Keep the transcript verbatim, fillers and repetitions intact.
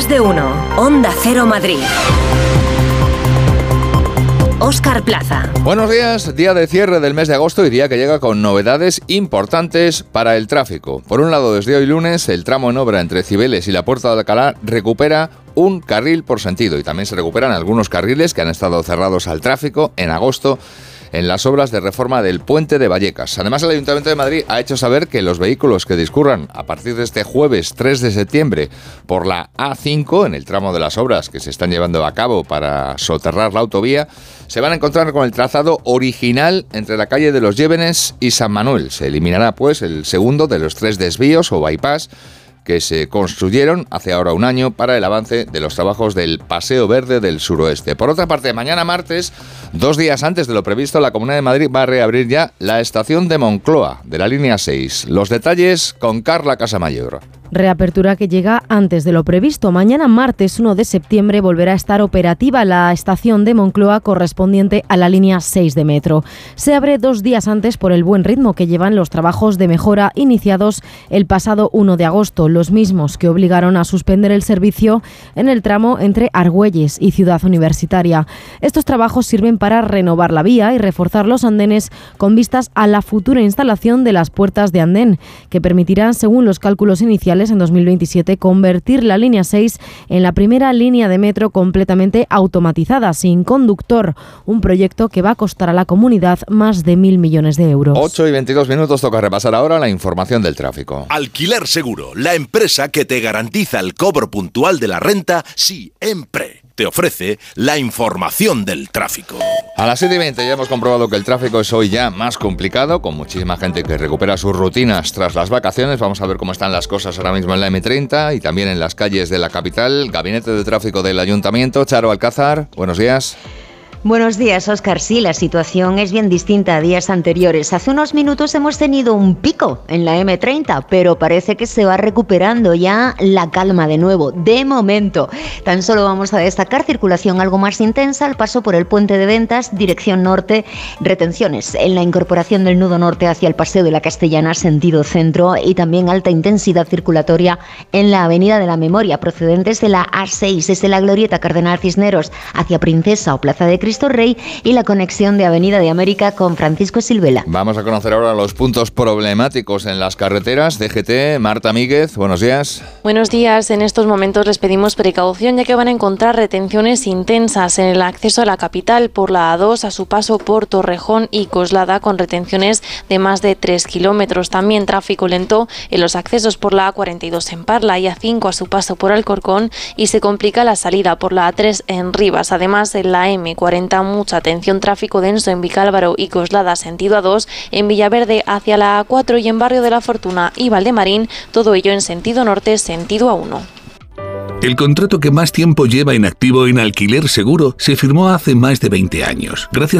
Más de uno. Onda Cero Madrid. Óscar Plaza. Buenos días, día de cierre del mes de agosto y día que llega con novedades importantes para el tráfico. Por un lado, desde hoy lunes, el tramo en obra entre Cibeles y la Puerta de Alcalá recupera un carril por sentido y también se recuperan algunos carriles que han estado cerrados al tráfico en agosto en las obras de reforma del puente de Vallecas. Además, el Ayuntamiento de Madrid ha hecho saber que los vehículos que discurran a partir de este jueves tres de septiembre por la A cinco, en el tramo de las obras que se están llevando a cabo para soterrar la autovía, se van a encontrar con el trazado original entre la calle de los Llévenes y San Manuel. Se eliminará, pues, el segundo de los tres desvíos o bypass que se construyeron hace ahora un año para el avance de los trabajos del Paseo Verde del Suroeste. Por otra parte, mañana martes, dos días antes de lo previsto, la Comunidad de Madrid va a reabrir ya la estación de Moncloa, de la línea seis. Los detalles con Carla Casamayor. Reapertura que llega antes de lo previsto. Mañana martes uno de septiembre volverá a estar operativa la estación de Moncloa correspondiente a la línea seis de metro. Se abre dos días antes por el buen ritmo que llevan los trabajos de mejora iniciados el pasado uno de agosto, los mismos que obligaron a suspender el servicio en el tramo entre Argüelles y Ciudad Universitaria. Estos trabajos sirven para renovar la vía y reforzar los andenes con vistas a la futura instalación de las puertas de andén, que permitirán, según los cálculos iniciales, en dos mil veintisiete convertir la línea seis en la primera línea de metro completamente automatizada, sin conductor, un proyecto que va a costar a la comunidad más de mil millones de euros. ocho y veintidós minutos, toca repasar ahora la información del tráfico. Alquiler Seguro, la empresa que te garantiza el cobro puntual de la renta siempre. Te ofrece la información del tráfico. A las siete y veinte ya hemos comprobado que el tráfico es hoy ya más complicado, con muchísima gente que recupera sus rutinas tras las vacaciones. Vamos a ver cómo están las cosas ahora mismo en la eme treinta y también en las calles de la capital. Gabinete de Tráfico del Ayuntamiento, Charo Alcázar, buenos días. Buenos días, Óscar. Sí, la situación es bien distinta a días anteriores. Hace unos minutos hemos tenido un pico en la eme treinta, pero parece que se va recuperando ya la calma de nuevo. De momento, tan solo vamos a destacar circulación algo más intensa al paso por el Puente de Ventas, dirección norte, retenciones en la incorporación del nudo norte hacia el Paseo de la Castellana, sentido centro, y también alta intensidad circulatoria en la Avenida de la Memoria, procedentes de la A seis, desde la Glorieta Cardenal Cisneros hacia Princesa o Plaza de Cristo Rey, y la conexión de Avenida de América con Francisco Silvela. Vamos a conocer ahora los puntos problemáticos en las carreteras. D G T, Marta Míguez, buenos días. Buenos días. En estos momentos les pedimos precaución, ya que van a encontrar retenciones intensas en el acceso a la capital por la A dos a su paso por Torrejón y Coslada, con retenciones de más de tres kilómetros. También tráfico lento en los accesos por la A cuarenta y dos en Parla y A cinco a su paso por Alcorcón, y se complica la salida por la A tres en Rivas. Además, en la eme cuarenta, mucha atención, tráfico denso en Vicálvaro y Coslada sentido A dos, en Villaverde hacia la A cuatro y en Barrio de la Fortuna y Valdemarín, todo ello en sentido norte, sentido A uno. El contrato que más tiempo lleva en activo en Alquiler Seguro se firmó hace más de veinte años. Gracias